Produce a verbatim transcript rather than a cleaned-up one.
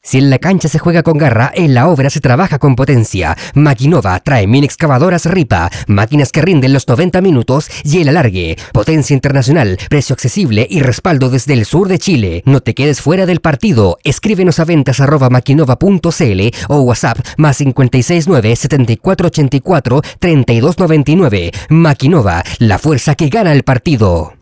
Si en la cancha se juega con garra, en la obra se trabaja con potencia. Maquinova trae mini excavadoras Ripa, máquinas que rinden los noventa minutos y el alargue. Potencia internacional, precio accesible y respaldo desde el sur de Chile. No te quedes fuera del partido. Escríbenos a ventas arroba maquinova punto cl o WhatsApp más cinco seis nueve, siete cuatro ocho cuatro, tres dos nueve nueve. Maquinova, la fuerza que gana el partido.